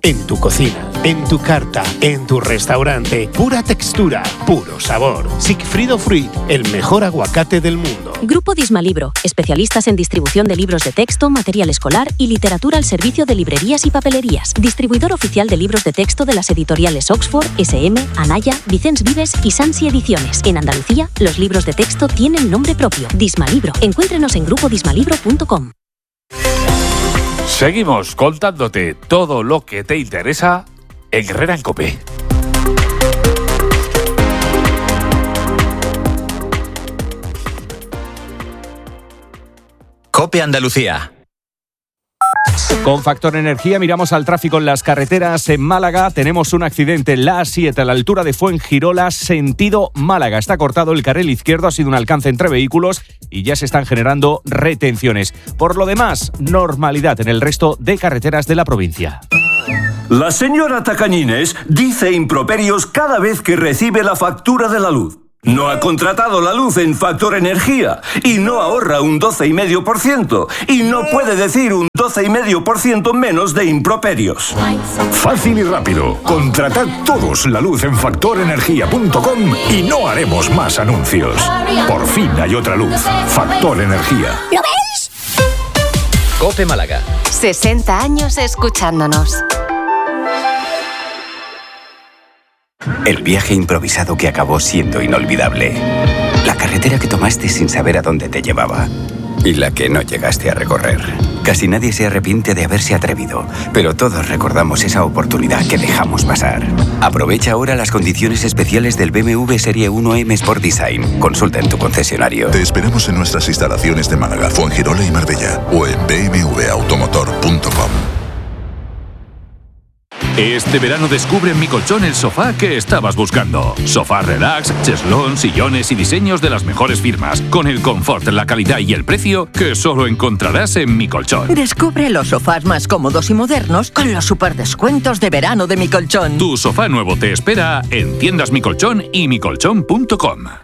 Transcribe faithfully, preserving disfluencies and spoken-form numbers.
En tu cocina, en tu carta, en tu restaurante. Pura textura, puro sabor. Sigfrido Fruit, el mejor aguacate del mundo. Grupo Dismalibro, especialistas en distribución de libros de texto, material escolar y literatura al servicio de librerías y papelerías. Distribuidor oficial de libros de texto de las editoriales Oxford, ese eme, Anaya, Vicens Vives y Sansi Ediciones. En Andalucía, los libros de texto tienen nombre propio. Dismalibro. Encuéntrenos en grupo dismalibro punto com. Seguimos contándote todo lo que te interesa en Herrera en COPE. COPE Andalucía. Con Factor Energía miramos al tráfico en las carreteras. En Málaga tenemos un accidente en la A siete a la altura de Fuengirola, sentido Málaga. Está cortado el carril izquierdo, ha sido un alcance entre vehículos y ya se están generando retenciones. Por lo demás, normalidad en el resto de carreteras de la provincia. La señora Tacañines dice improperios cada vez que recibe la factura de la luz. No ha contratado la luz en Factor Energía y no ahorra un doce coma cinco por ciento y no puede decir un doce coma cinco por ciento menos de improperios. Fácil y rápido. Contratad todos la luz en factor energía punto com y no haremos más anuncios. Por fin hay otra luz. Factor Energía. ¿Lo veis? COPE Málaga. sesenta años escuchándonos. El viaje improvisado que acabó siendo inolvidable. La carretera que tomaste sin saber a dónde te llevaba. Y la que no llegaste a recorrer. Casi nadie se arrepiente de haberse atrevido, pero todos recordamos esa oportunidad que dejamos pasar. Aprovecha ahora las condiciones especiales del B M W Serie uno M Sport Design. Consulta en tu concesionario. Te esperamos en nuestras instalaciones de Málaga, Fuengirola y Marbella o en b m w automotor punto com. Este verano descubre en Mi Colchón el sofá que estabas buscando. Sofá relax, cheslón, sillones y diseños de las mejores firmas, con el confort, la calidad y el precio que solo encontrarás en Mi Colchón. Descubre los sofás más cómodos y modernos con los superdescuentos de verano de Mi Colchón. Tu sofá nuevo te espera en tiendas Mi Colchón y mi colchón punto com.